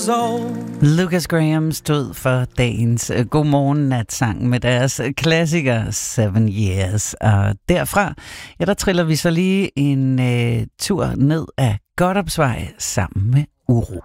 years old. Lucas Graham stod for dagens Godmorgen Natsang med deres klassiker 7 Years. Og derfra, ja, der triller vi så lige en tur ned ad Godthåbsvej sammen med Uro.